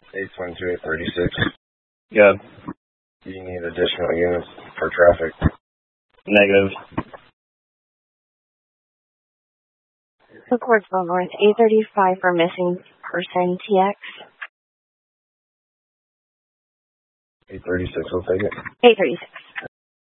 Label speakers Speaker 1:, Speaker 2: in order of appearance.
Speaker 1: 822, 836.
Speaker 2: Good.
Speaker 1: Do you need additional units for traffic?
Speaker 2: Negative.
Speaker 3: Clarksville North, 835 for missing person TX.
Speaker 1: 836, we'll take it.
Speaker 3: 836.